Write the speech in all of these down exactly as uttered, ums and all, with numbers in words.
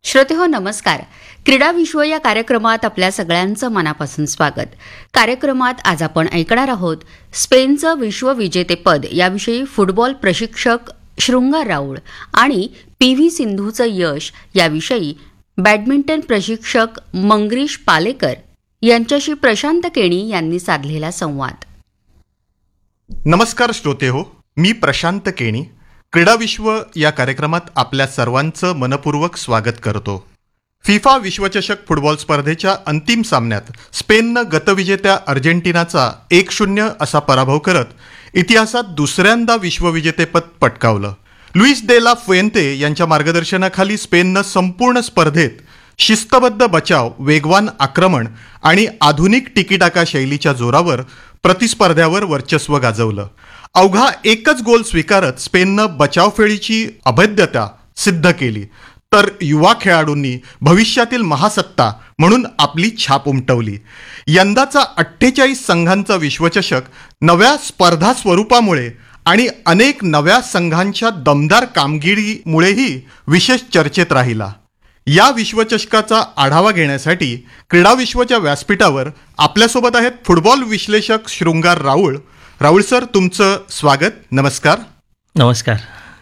श्रोतेहो नमस्कार. क्रीडा विश्व या कार्यक्रमात आपल्या सगळ्यांचं मनापासून स्वागत. कार्यक्रमात आज आपण ऐकणार आहोत स्पेनचं विश्वविजेतेपद याविषयी फुटबॉल प्रशिक्षक शृंगार राऊळ आणि पी व्ही सिंधूचं यश याविषयी बॅडमिंटन प्रशिक्षक मंगरीश पालेकर यांच्याशी प्रशांत केणी यांनी साधलेला संवाद. नमस्कार श्रोतेहो, मी प्रशांत केणी क्रीडा विश्व या कार्यक्रमात आपल्या सर्वांचं मनपूर्वक स्वागत करतो. फिफा विश्वचषक फुटबॉल स्पर्धेच्या अंतिम सामन्यात स्पेननं गतविजेत्या अर्जेंटिनाचा एक शून्य असा पराभव करत इतिहासात दुसऱ्यांदा विश्वविजेतेपद पटकावलं. लुईस दे ला फुएंते यांच्या मार्गदर्शनाखाली स्पेननं संपूर्ण स्पर्धेत शिस्तबद्ध बचाव, वेगवान आक्रमण आणि आधुनिक टिकीटाका शैलीच्या जोरावर प्रतिस्पर्ध्यावर वर्चस्व गाजवलं. अवघा एकच गोल स्वीकारत स्पेननं बचावफेळीची अभेद्यता सिद्ध केली, तर युवा खेळाडूंनी भविष्यातील महासत्ता म्हणून आपली छाप उमटवली. यंदाचा अठ्ठेचाळीस संघांचा विश्वचषक नव्या स्पर्धा स्वरूपामुळे आणि अनेक नव्या संघांच्या दमदार कामगिरीमुळेही विशेष चर्चेत राहिला. या विश्वचषकाचा आढावा घेण्यासाठी क्रीडा विश्वच्या व्यासपीठावर आपल्यासोबत आहेत फुटबॉल विश्लेषक शृंगार राऊळ. राहुल सर, तुमचं स्वागत. नमस्कार. नमस्कार.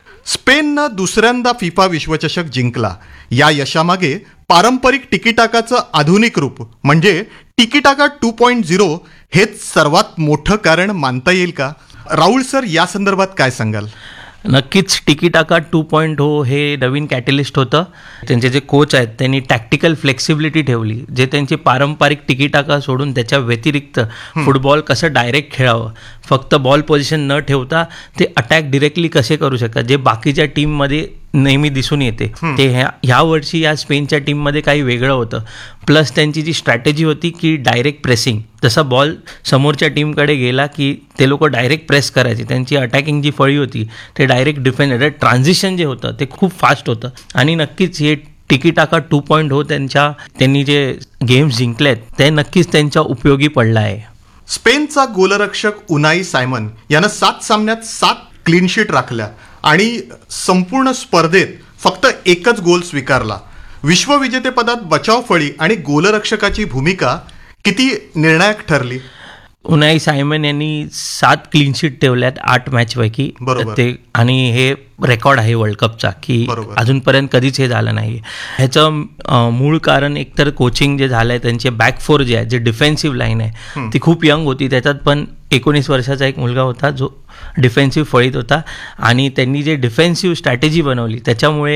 स्पेननं दुसऱ्यांदा फिफा विश्वचषक जिंकला. या यशामागे पारंपरिक टिकीटाकाचं आधुनिक रूप म्हणजे टिकीटाका टू पॉईंट झिरो हेच सर्वात मोठं कारण मानता येईल का? राहुल सर, या संदर्भात काय सांगाल? नक्कीच टिकीटाका टू पॉईंट हो हे नवीन कॅटलिस्ट होतं. त्यांचे जे कोच आहेत त्यांनी टॅक्टिकल फ्लेक्सिबिलिटी ठेवली. जे त्यांचे पारंपरिक टिकीटाका सोडून त्याच्या व्यतिरिक्त फुटबॉल कसं डायरेक्ट खेळावं, फक्त बॉल पोझिशन न ठेवता ते अटॅक डिरेक्टली कसे करू शकतात, जे बाकीच्या टीममध्ये नेहमी दिसून येते ते ह्या ह्या वर्षी या स्पेनच्या टीममध्ये काही वेगळं होतं. प्लस त्यांची जी स्ट्रॅटेजी होती की डायरेक्ट प्रेसिंग, जसा बॉल समोरच्या टीमकडे गेला की ते लोक डायरेक्ट प्रेस करायचे. त्यांची अटॅकिंग जी फळी होती ते डायरेक्ट डिफेंड, ट्रान्झिशन जे होतं ते खूप फास्ट होतं. आणि नक्कीच हे टिकीटाका टू पॉईंट हो त्यांच्या त्यांनी जे गेम्स जिंकले आहेत ते नक्कीच त्यांच्या उपयोगी पडला आहे. स्पेनचा गोलरक्षक उनाई सायमन यानं सात सामन्यात सात क्लीनशीट राखल्या आणि संपूर्ण स्पर्धेत फक्त एकच गोल स्वीकारला. विश्वविजेतेपदात बचाव फळी आणि गोलरक्षकाची भूमिका किती निर्णायक ठरली? उनाई सायमन यांनी सात क्लीनशीट ठेवल्यात आठ मॅचपैकी. ते आणि हे रेकॉर्ड आहे वर्ल्ड कपचा की अजूनपर्यंत कधीच हे झालं नाही. ह्याचं मूळ कारण एकतर कोचिंग जे झालं आहे, त्यांचे बॅक फोर जे आहे, जे डिफेन्सिव्ह लाईन आहे ती खूप यंग होती. त्याच्यात पण एकोणीस वर्षाचा एक मुलगा होता जो डिफेन्सिव्ह फळीत होता आणि त्यांनी जे डिफेन्सिव्ह स्ट्रॅटेजी बनवली त्याच्यामुळे